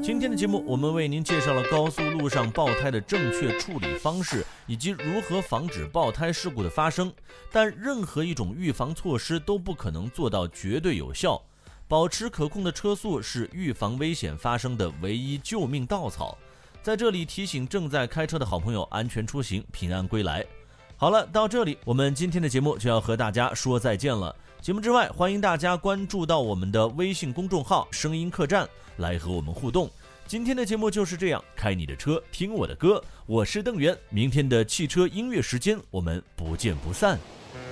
今天的节目，我们为您介绍了高速路上爆胎的正确处理方式，以及如何防止爆胎事故的发生。但任何一种预防措施都不可能做到绝对有效。保持可控的车速是预防危险发生的唯一救命稻草。在这里提醒正在开车的好朋友安全出行，平安归来。好了，到这里我们今天的节目就要和大家说再见了。节目之外，欢迎大家关注到我们的微信公众号声音客栈来和我们互动。今天的节目就是这样，开你的车听我的歌，我是邓源，明天的汽车音乐时间我们不见不散。